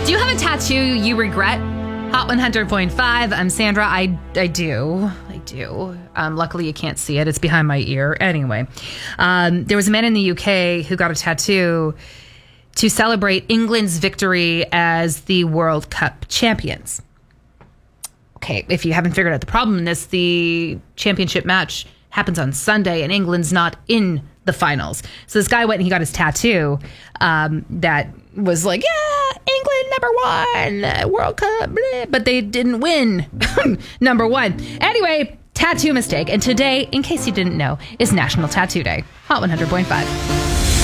Do you have a tattoo you regret? Hot 100.5. I'm Sandra. I do. Luckily, you can't see it. It's behind my ear. Anyway, there was a man in the UK who got a tattoo to celebrate England's victory as the World Cup champions. Okay, if you haven't figured out the problem in this, the championship match happens on Sunday and England's not in the finals. So this guy went and he got his tattoo that was like, yeah, England #1, World Cup, blah, but they didn't win #1. Anyway, tattoo mistake. And today, in case you didn't know, is National Tattoo Day. Hot 100.5.